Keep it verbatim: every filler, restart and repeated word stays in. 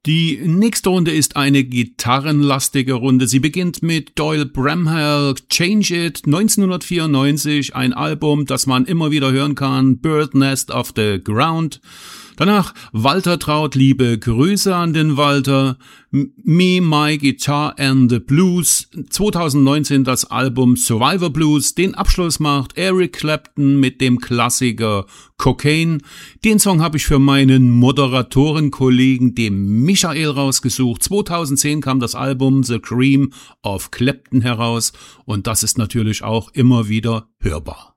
Die nächste Runde ist eine gitarrenlastige Runde. Sie beginnt mit Doyle Bramhall, Change It, neunzehnhundertvierundneunzig, ein Album, das man immer wieder hören kann, Bird Nest of the Ground. Danach Walter Traut, liebe Grüße an den Walter, Me, My Guitar and the Blues, zweitausendneunzehn das Album Survivor Blues, den Abschluss macht Eric Clapton mit dem Klassiker Cocaine. Den Song habe ich für meinen Moderatorenkollegen, dem Michael, rausgesucht. zweitausendzehn kam das Album The Cream of Clapton heraus und das ist natürlich auch immer wieder hörbar.